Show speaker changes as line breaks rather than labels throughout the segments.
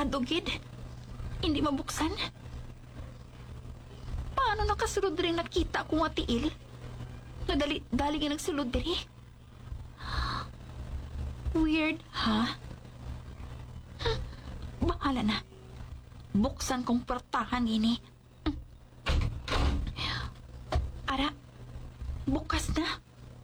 Sarado, gid. Hindi mabuksan. Paano nakasulod rin nakita kung atiil? Dali nga nagsulod diri. Weird, ha? Bahala na. Buksan kong portahan ini. Ara, bukas na.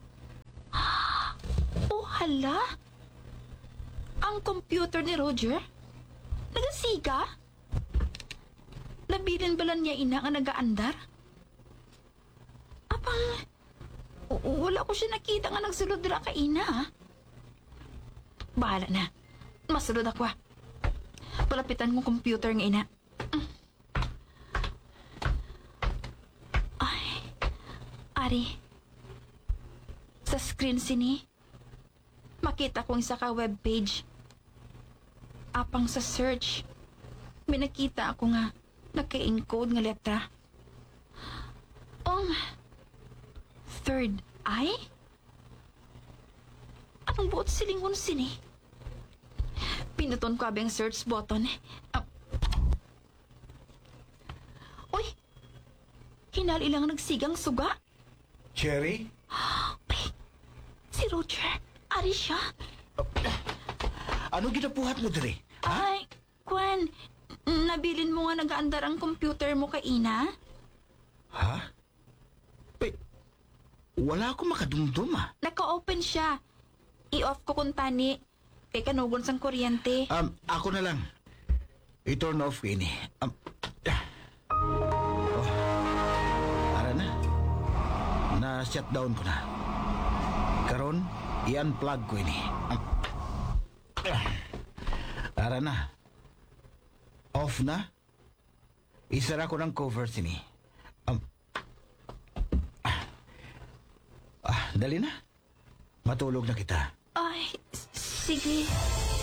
Oh, hala. Ang computer ni Roger? Nagasiga? Nabilin bala niya ina nga nagaandar? Apang, wala ko siya nakita nga nagsulod dira ka ina. Bahala na. Masulod ako. Palapitan mo computer nga ina. Ay, Ari. Sa screen sini, makita kong isa ka webpage. Apang sa search, may nakita ako nga naka-encode nga letra. Third eye? Anong buot silingon sini? Pinuton ko abing search button. Uy! Hinali lang nagsigang suga.
Cherry?
Ay, si Roger. Ari siya.
Ano ginapuhat mo diri?
Ay, Kwan. Nabilin mo nga nagaandar ang computer mo kay Ina?
Ha? Wala akong makadumdum
Naka-open siya. I-off ko kung tani. Kay kanugon sang kuryente.
Ako na lang. I-turn off ko ini. Ara na. Na-shutdown ko na. Karon, i-unplug ko ini. Ara na. Off na. Isara ko ng covers ini. Dali na. Matulog na kita.
Ay, sige.